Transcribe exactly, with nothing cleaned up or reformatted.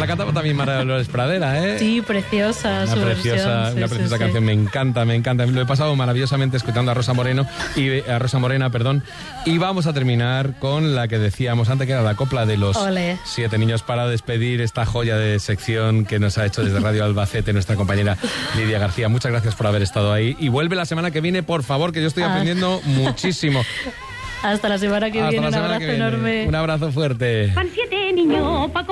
la cantaba también María Dolores Pradera, ¿eh? Sí, preciosa una su preciosa, versión. Sí, una sí, preciosa sí. canción, me encanta, me encanta. Lo he pasado maravillosamente escuchando a Rosa Moreno y a Rosa Morena, perdón. Y vamos a terminar con la que decíamos antes, que era la copla de los Olé. siete niños, para despedir esta joya de sección que nos ha hecho desde Radio Albacete nuestra compañera Lidia García. Muchas gracias por haber estado ahí. Y vuelve la semana que viene, por favor, que yo estoy Ah. aprendiendo muchísimo. Hasta la semana que Hasta viene, la un semana abrazo que viene. enorme. Un abrazo fuerte. Van siete niños pa'